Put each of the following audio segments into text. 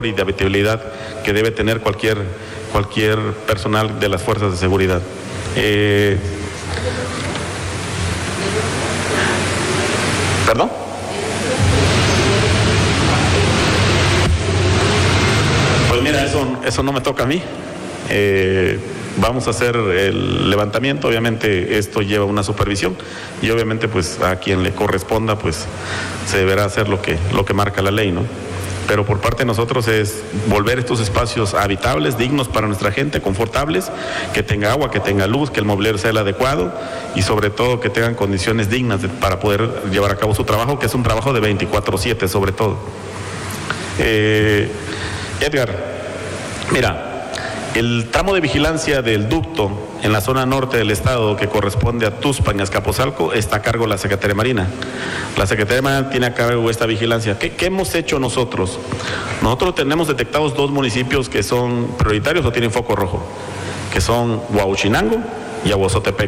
y de habitabilidad que debe tener cualquier personal de las fuerzas de seguridad. ¿Perdón? Pues mira, eso no me toca a mí. Vamos a hacer el levantamiento, obviamente esto lleva una supervisión y obviamente pues a quien le corresponda pues se deberá hacer lo que marca la ley, ¿no? Pero por parte de nosotros es volver estos espacios habitables, dignos para nuestra gente, confortables, que tenga agua, que tenga luz, que el mobiliario sea el adecuado y sobre todo que tengan condiciones dignas para poder llevar a cabo su trabajo, que es un trabajo de 24/7 sobre todo. Edgar, mira, el tramo de vigilancia del ducto en la zona norte del estado que corresponde a Tuxpan y Azcapotzalco está a cargo de la Secretaría de Marina. La Secretaría de Marina tiene a cargo esta vigilancia. ¿Qué hemos hecho nosotros? Nosotros tenemos detectados 2 municipios que son prioritarios o tienen foco rojo, que son Huauchinango y Aguazotepec.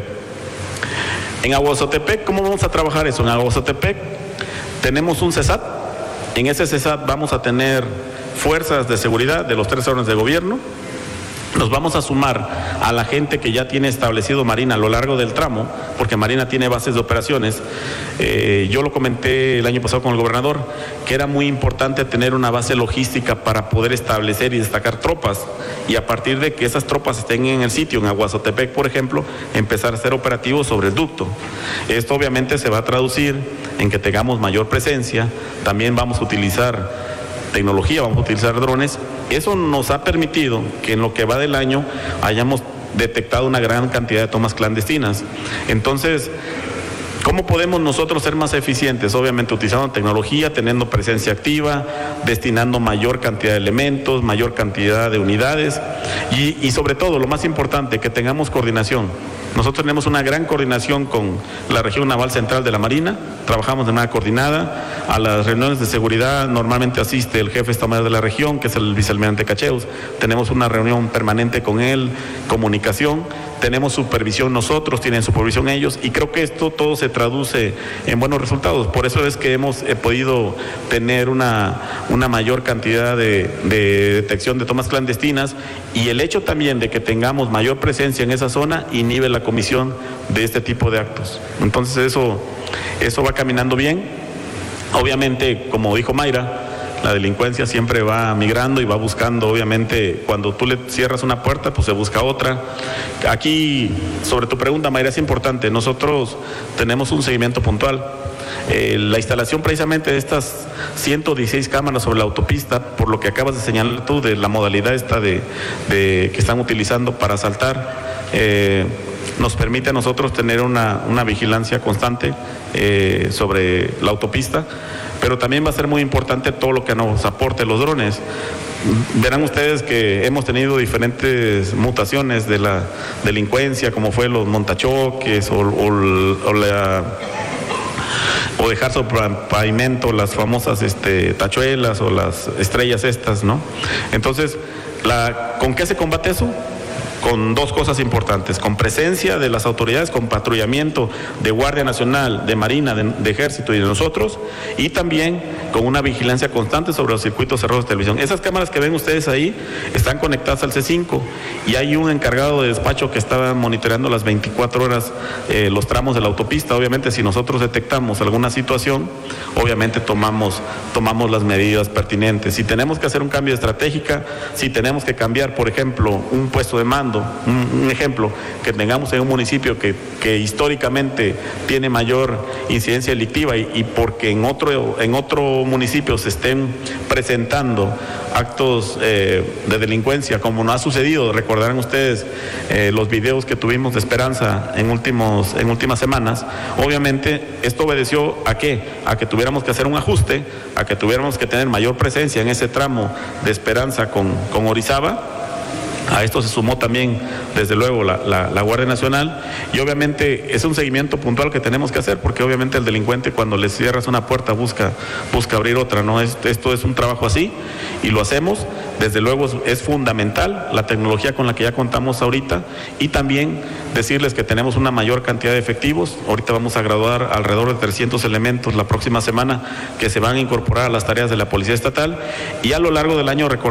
En Aguazotepec, ¿cómo vamos a trabajar eso? En Aguazotepec tenemos un CESAT. En ese CESAT vamos a tener fuerzas de seguridad de los 3 órdenes de gobierno. Nos vamos a sumar a la gente que ya tiene establecido Marina a lo largo del tramo, porque Marina tiene bases de operaciones. Yo lo comenté el año pasado con el gobernador, que era muy importante tener una base logística para poder establecer y destacar tropas, y a partir de que esas tropas estén en el sitio, en Aguazotepec, por ejemplo, empezar a ser operativos sobre el ducto. Esto obviamente se va a traducir en que tengamos mayor presencia. También vamos a utilizar tecnología, vamos a utilizar drones. Eso nos ha permitido que en lo que va del año hayamos detectado una gran cantidad de tomas clandestinas. Entonces, ¿cómo podemos nosotros ser más eficientes? Obviamente utilizando tecnología, teniendo presencia activa, destinando mayor cantidad de elementos, mayor cantidad de unidades y sobre todo, lo más importante, que tengamos coordinación. Nosotros tenemos una gran coordinación con la región naval central de la Marina, trabajamos de manera coordinada. A las reuniones de seguridad normalmente asiste el jefe de Estado Mayor de la región, que es el vicealmirante Cacheus. Tenemos una reunión permanente con él, comunicación, tenemos supervisión nosotros, tienen supervisión ellos, y creo que esto todo se traduce en buenos resultados. Por eso es que hemos podido tener una mayor cantidad de detección de tomas clandestinas, y el hecho también de que tengamos mayor presencia en esa zona inhibe la comisión de este tipo de actos. Entonces eso va caminando bien. Obviamente, como dijo Mayra, la delincuencia siempre va migrando y va buscando, obviamente, cuando tú le cierras una puerta, pues se busca otra. Aquí, sobre tu pregunta, Mayra, es importante. Nosotros tenemos un seguimiento puntual. La instalación precisamente de estas 116 cámaras sobre la autopista, por lo que acabas de señalar tú, de la modalidad esta de que están utilizando para asaltar, nos permite a nosotros tener una vigilancia constante sobre la autopista, pero también va a ser muy importante todo lo que nos aporte los drones. Verán ustedes que hemos tenido diferentes mutaciones de la delincuencia, como fue los montachoques o dejar sobre pavimento las famosas tachuelas o las estrellas estas, ¿no? Entonces, ¿con qué se combate eso? Con 2 cosas importantes: con presencia de las autoridades, con patrullamiento de Guardia Nacional, de Marina, de Ejército y de nosotros, y también con una vigilancia constante sobre los circuitos cerrados de televisión. Esas cámaras que ven ustedes ahí están conectadas al C5 y hay un encargado de despacho que está monitoreando las 24 horas los tramos de la autopista. Obviamente, si nosotros detectamos alguna situación, obviamente tomamos las medidas pertinentes. Si tenemos que hacer un cambio de estratégica, si tenemos que cambiar, por ejemplo, un puesto de mando, un ejemplo, que tengamos en un municipio que históricamente tiene mayor incidencia delictiva y porque en otro municipio se estén presentando actos de delincuencia, como no ha sucedido. Recordarán ustedes los videos que tuvimos de Esperanza en últimas semanas. Obviamente esto obedeció ¿a qué? A que tuviéramos que hacer un ajuste, a que tuviéramos que tener mayor presencia en ese tramo de Esperanza con Orizaba. A esto se sumó también, desde luego, la Guardia Nacional, y obviamente es un seguimiento puntual que tenemos que hacer, porque obviamente el delincuente, cuando le cierras una puerta, busca abrir otra, ¿no? Esto es un trabajo así y lo hacemos. Desde luego es fundamental la tecnología con la que ya contamos ahorita, y también decirles que tenemos una mayor cantidad de efectivos. Ahorita vamos a graduar alrededor de 300 elementos la próxima semana que se van a incorporar a las tareas de la Policía Estatal, y a lo largo del año